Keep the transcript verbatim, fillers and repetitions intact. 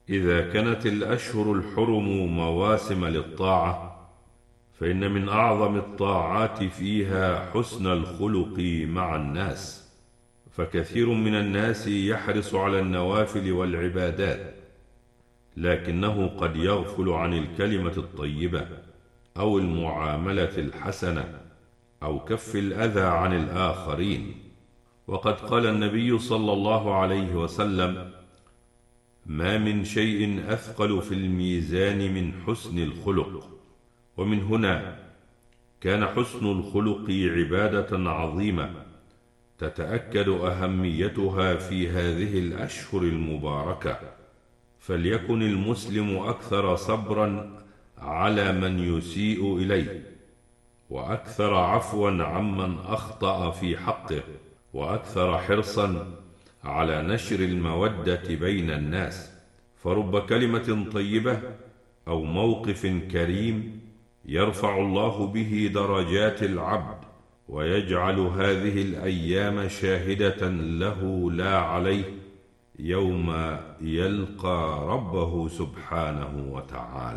إذا كانت الأشهر الحرم مواسم للطاعة، فإن من أعظم الطاعات فيها حسن الخلق مع الناس، فكثير من الناس يحرص على النوافل والعبادات، لكنه قد يغفل عن الكلمة الطيبة أو المعاملة الحسنة أو كف الأذى عن الآخرين. وقد قال النبي صلى الله عليه وسلم: ما من شيء أثقل في الميزان من حسن الخلق. ومن هنا كان حسن الخلق عبادة عظيمة تتأكد أهميتها في هذه الأشهر المباركة، فليكن المسلم أكثر صبرا على من يسيء إليه، وأكثر عفوا عمن أخطأ في حقه، وأكثر حرصا على نشر المودة بين الناس. فرب كلمة طيبة أو موقف كريم يرفع الله به درجات العبد، ويجعل هذه الأيام شاهدة له لا عليه يوم يلقى ربه سبحانه وتعالى.